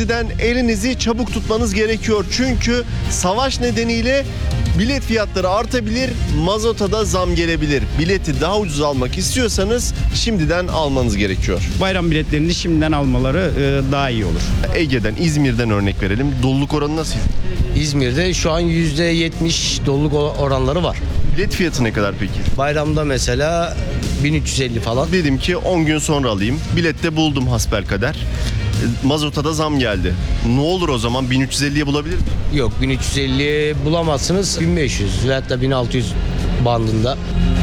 Şimdiden elinizi çabuk tutmanız gerekiyor. Çünkü savaş nedeniyle bilet fiyatları artabilir, mazota da zam gelebilir. Bileti daha ucuz almak istiyorsanız şimdiden almanız gerekiyor. Bayram biletlerini şimdiden almaları daha iyi olur. Ege'den, İzmir'den örnek verelim. Doluluk oranı nasıl? İzmir'de şu an %70 doluluk oranları var. Bilet fiyatı ne kadar peki? Bayramda mesela 1350 falan. Dedim ki 10 gün sonra alayım. Bilette buldum hasbelkader. Mazota da zam geldi. Ne olur o zaman 1350'ye bulabilir mi? Yok, 1350 bulamazsınız. 1500 veyahut da 1600 bandında.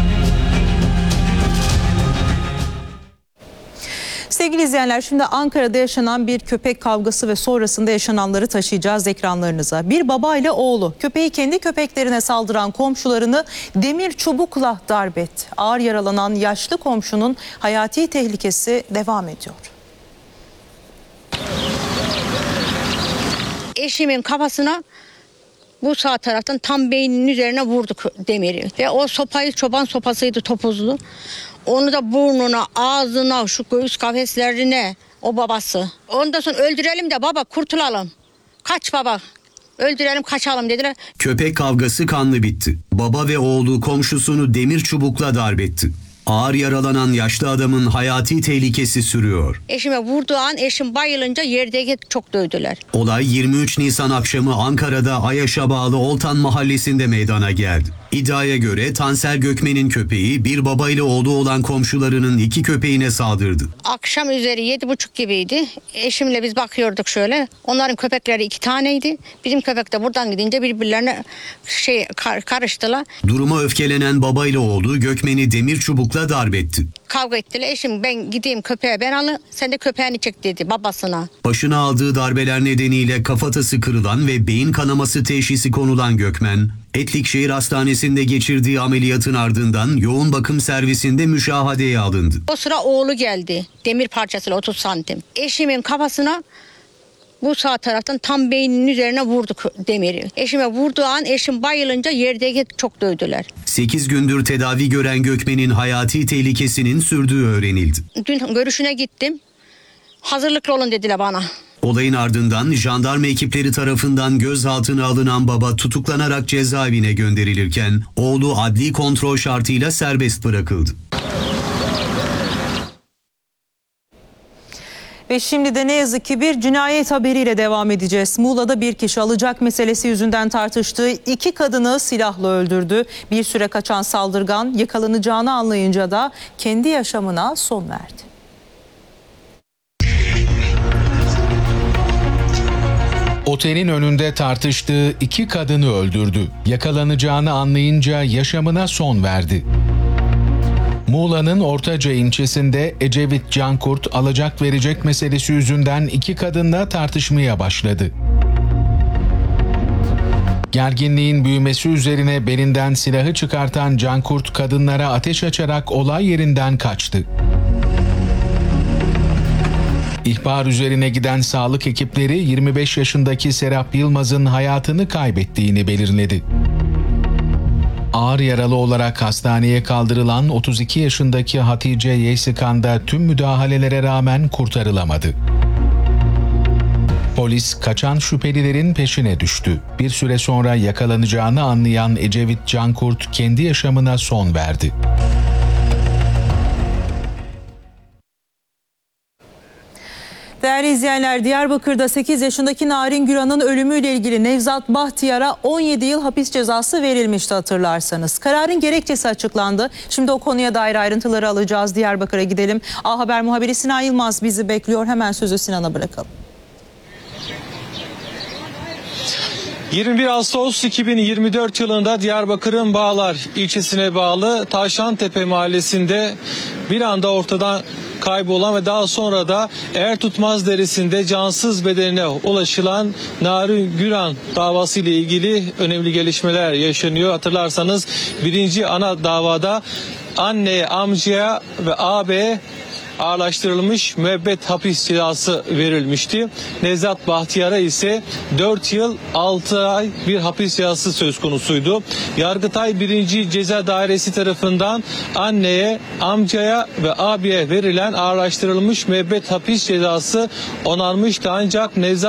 Sevgili izleyenler, şimdi Ankara'da yaşanan bir köpek kavgası ve sonrasında yaşananları taşıyacağız ekranlarınıza. Bir baba ile oğlu köpeği kendi köpeklerine saldıran komşularını demir çubukla darp etti. Ağır yaralanan yaşlı komşunun hayati tehlikesi devam ediyor. Eşimin kafasına bu sağ taraftan tam beyninin üzerine vurduk demiri. Ve o sopayı çoban sopasıydı, topuzlu. Onu da burnuna, ağzına, şu göğüs kafeslerine o babası. Ondan sonra öldürelim de baba kurtulalım. Kaç baba. Öldürelim kaçalım dediler. Köpek kavgası kanlı bitti. Baba ve oğlu komşusunu demir çubukla darp etti. Ağır yaralanan yaşlı adamın hayati tehlikesi sürüyor. Eşime vurduğu an eşim bayılınca yerdeki çok dövdüler. Olay 23 Nisan akşamı Ankara'da Ayaş'a bağlı Oltan mahallesinde meydana geldi. İddiaya göre Tansel Gökmen'in köpeği bir babayla oğlu olan komşularının 2 köpeğine saldırdı. Akşam üzeri 7.30 gibiydi. Eşimle biz bakıyorduk şöyle. Onların köpekleri 2 taneydi. Bizim köpek de buradan gidince birbirlerine karıştılar. Duruma öfkelenen babayla oğlu Gökmen'i demir çubukla darp etti. Kavga ettiler. Eşim ben gideyim köpeğe ben alın, sen de köpeğini çek dedi babasına. Başına aldığı darbeler nedeniyle kafatası kırılan ve beyin kanaması teşhisi konulan Gökmen, Etlikşehir Hastanesi'nde geçirdiği ameliyatın ardından yoğun bakım servisinde müşahedeye alındı. O sıra oğlu geldi. Demir parçasıyla 30 santim. Eşimin kafasına bu sağ taraftan tam beyninin üzerine vurduk demiri. Eşime vurduğu an eşim bayılınca yerdeki çok dövdüler. 8 gündür tedavi gören Gökmen'in hayati tehlikesinin sürdüğü öğrenildi. Dün görüşüne gittim. Hazırlıklı olun dediler bana. Olayın ardından jandarma ekipleri tarafından gözaltına alınan baba tutuklanarak cezaevine gönderilirken oğlu adli kontrol şartıyla serbest bırakıldı. Ve şimdi de ne yazık ki bir cinayet haberiyle devam edeceğiz. Muğla'da bir kişi alacak meselesi yüzünden tartıştığı 2 kadını silahla öldürdü. Bir süre kaçan saldırgan yakalanacağını anlayınca da kendi yaşamına son verdi. Otelin önünde tartıştığı 2 kadını öldürdü. Yakalanacağını anlayınca yaşamına son verdi. Muğla'nın Ortaca ilçesinde Ecevit Cankurt alacak verecek meselesi yüzünden 2 kadınla tartışmaya başladı. Gerginliğin büyümesi üzerine belinden silahı çıkartan Cankurt kadınlara ateş açarak olay yerinden kaçtı. İhbar üzerine giden sağlık ekipleri 25 yaşındaki Serap Yılmaz'ın hayatını kaybettiğini belirledi. Ağır yaralı olarak hastaneye kaldırılan 32 yaşındaki Hatice Yeysikan da tüm müdahalelere rağmen kurtarılamadı. Polis kaçan şüphelilerin peşine düştü. Bir süre sonra yakalanacağını anlayan Ecevit Cankurt kendi yaşamına son verdi. Değerli izleyenler, Diyarbakır'da 8 yaşındaki Narin Güran'ın ölümüyle ilgili Nevzat Bahtiyar'a 17 yıl hapis cezası verilmişti hatırlarsanız. Kararın gerekçesi açıklandı. Şimdi o konuya dair ayrıntıları alacağız. Diyarbakır'a gidelim. A Haber muhabiri Sinan Yılmaz bizi bekliyor. Hemen sözü Sinan'a bırakalım. 21 Ağustos 2024 yılında Diyarbakır'ın Bağlar ilçesine bağlı Tavşantepe mahallesinde bir anda ortadan kaybolan ve daha sonra da Ertutmaz Deresi'nde cansız bedenine ulaşılan Narin Güran davası ile ilgili önemli gelişmeler yaşanıyor. Hatırlarsanız birinci ana davada anneye, amcaya ve ağabeye ağırlaştırılmış müebbet hapis cezası verilmişti. Nevzat Bahtiyar'a ise 4 yıl 6 ay bir hapis cezası söz konusuydu. Yargıtay 1. Ceza Dairesi tarafından anneye, amcaya ve abiye verilen ağırlaştırılmış müebbet hapis cezası onarmıştı. Ancak Nevzat